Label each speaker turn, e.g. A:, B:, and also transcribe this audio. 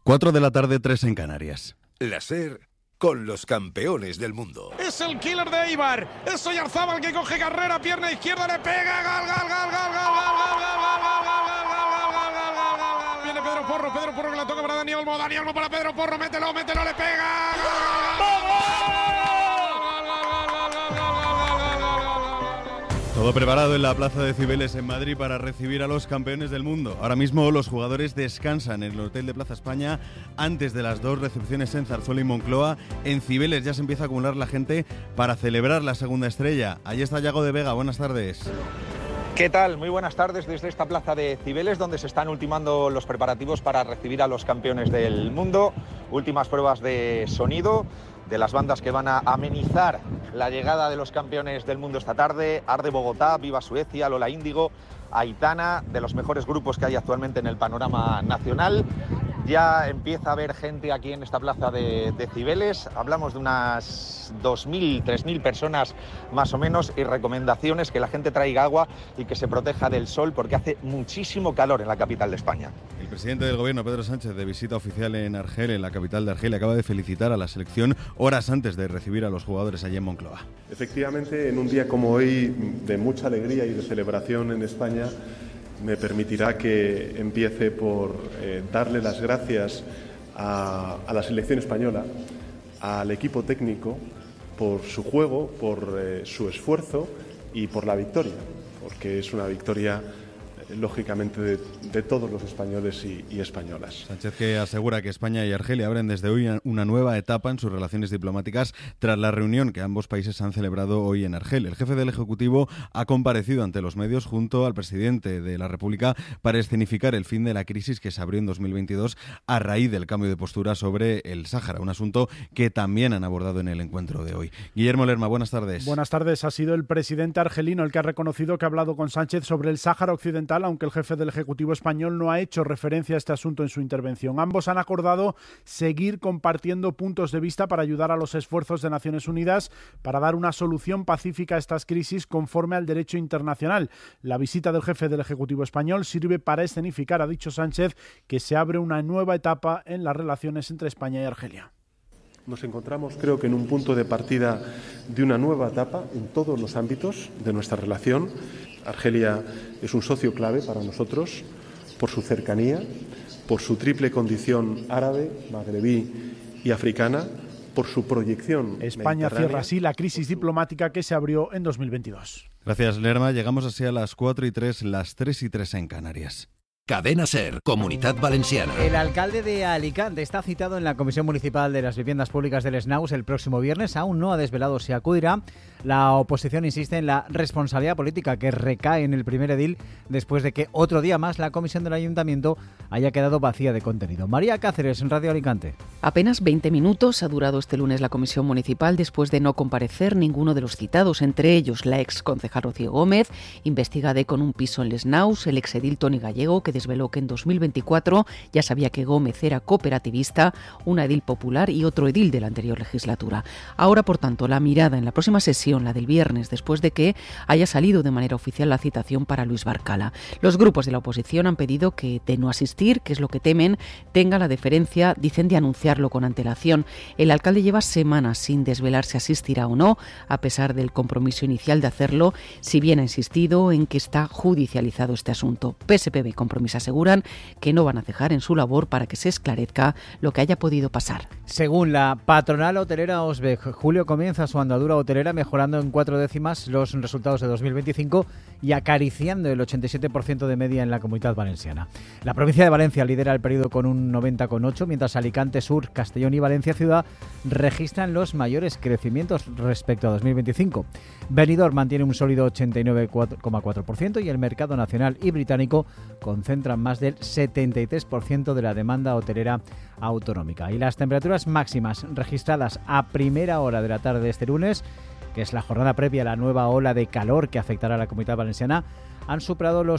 A: 4 de la tarde, 3 en Canarias.
B: La SER con los campeones del mundo.
C: Es el killer de Eibar. Es Oyarzábal que coge carrera, pierna izquierda, le pega. Gol. Viene Pedro Porro que la toca para Dani Olmo para Pedro Porro, mételo, le pega.
A: Todo preparado en la Plaza de Cibeles en Madrid para recibir a los campeones del mundo. Ahora mismo los jugadores descansan en el hotel de Plaza España antes de las 2 recepciones en Zarzuela y Moncloa. En Cibeles ya se empieza a acumular la gente para celebrar la segunda estrella. Allí está Yago de Vega, buenas tardes.
D: ¿Qué tal? Muy buenas tardes desde esta plaza de Cibeles, donde se están ultimando los preparativos para recibir a los campeones del mundo. Últimas pruebas de sonido de las bandas que van a amenizar la llegada de los campeones del mundo esta tarde. Arde Bogotá, Viva Suecia, Lola Índigo, Aitana, de los mejores grupos que hay actualmente en el panorama nacional. Ya empieza a haber gente aquí en esta plaza de Cibeles. Hablamos de unas 2.000, 3.000 personas más o menos, y recomendaciones: que la gente traiga agua y que se proteja del sol porque hace muchísimo calor en la capital de España. El
A: presidente del gobierno, Pedro Sánchez, de visita oficial en Argel, en la capital de Argelia, acaba de felicitar a la selección horas antes de recibir a los jugadores allí en Moncloa.
E: Efectivamente, en un día como hoy, de mucha alegría y de celebración en España, me permitirá que empiece por darle las gracias a la selección española, al equipo técnico, por su juego, por su esfuerzo y por la victoria, porque es una victoria lógicamente de todos los españoles y españolas.
A: Sánchez, que asegura que España y Argelia abren desde hoy una nueva etapa en sus relaciones diplomáticas tras la reunión que ambos países han celebrado hoy en Argel. El jefe del Ejecutivo ha comparecido ante los medios junto al presidente de la República para escenificar el fin de la crisis que se abrió en 2022 a raíz del cambio de postura sobre el Sáhara, un asunto que también han abordado en el encuentro de hoy. Guillermo Lerma, buenas tardes.
F: Buenas tardes. Ha sido el presidente argelino el que ha reconocido que ha hablado con Sánchez sobre el Sáhara Occidental, aunque el jefe del Ejecutivo español no ha hecho referencia a este asunto en su intervención. Ambos han acordado seguir compartiendo puntos de vista para ayudar a los esfuerzos de Naciones Unidas para dar una solución pacífica a estas crisis conforme al derecho internacional. La visita del jefe del Ejecutivo español sirve para escenificar, ha dicho Sánchez, que se abre una nueva etapa en las relaciones entre España y Argelia.
E: Nos encontramos, creo que, en un punto de partida de una nueva etapa en todos los ámbitos de nuestra relación. Argelia es un socio clave para nosotros por su cercanía, por su triple condición árabe, magrebí y africana, por su proyección.
F: España cierra así la crisis diplomática que se abrió en 2022.
A: Gracias, Lerma. Llegamos así a las 4:03, las 3:03 en Canarias.
B: Cadena SER, Comunidad Valenciana.
G: El alcalde de Alicante está citado en la Comisión Municipal de las Viviendas Públicas del SNAUS el próximo viernes. Aún no ha desvelado si acudirá. La oposición insiste en la responsabilidad política que recae en el primer edil después de que otro día más la comisión del ayuntamiento haya quedado vacía de contenido. María Cáceres, en Radio Alicante.
H: Apenas 20 minutos ha durado este lunes la comisión municipal después de no comparecer ninguno de los citados, entre ellos la ex concejal Rocío Gómez, investigada con un piso en el SNAUS, el exedil Toni Gallego, que desveló que en 2024 ya sabía que Gómez era cooperativista, una edil popular y otro edil de la anterior legislatura. Ahora, por tanto, la mirada en la próxima sesión, la del viernes, después de que haya salido de manera oficial la citación para Luis Barcala. Los grupos de la oposición han pedido que, de no asistir, que es lo que temen, tenga la deferencia, dicen, de anunciarlo con antelación. El alcalde lleva semanas sin desvelar si asistirá o no, a pesar del compromiso inicial de hacerlo, si bien ha insistido en que está judicializado este asunto. PSPB y Compromís aseguran que no van a cejar en su labor para que se esclarezca lo que haya podido pasar.
G: Según la patronal hotelera OSBEC, julio comienza su andadura hotelera mejorando en 4 décimas los resultados de 2025 y acariciando el 87% de media en la Comunidad Valenciana. La provincia de Valencia lidera el periodo con un 90,8, mientras Alicante Sur, Castellón y Valencia Ciudad registran los mayores crecimientos respecto a 2025. Benidorm mantiene un sólido 89,4% y el mercado nacional y británico concentran más del 73% de la demanda hotelera autonómica. Y las temperaturas máximas registradas a primera hora de la tarde de este lunes, que es la jornada previa a la nueva ola de calor que afectará a la Comunidad Valenciana, han superado los